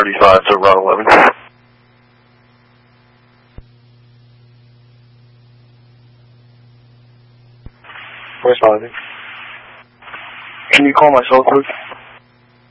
35 to Route 11. Responding. Can you call my cell, please?